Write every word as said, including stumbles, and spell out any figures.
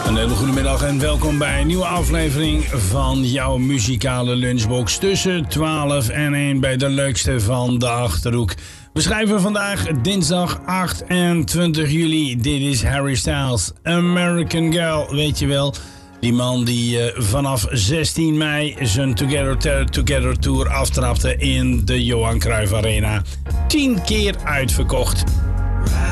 Een hele goede middag en welkom bij een nieuwe aflevering van jouw muzikale lunchbox tussen twaalf en één bij de leukste van de Achterhoek. We schrijven vandaag dinsdag achtentwintig juli. Dit is Harry Styles, American Girl, weet je wel. Die man die uh, vanaf zestien mei zijn Together, Together Tour aftrapte in de Johan Cruijff Arena. Tien keer uitverkocht.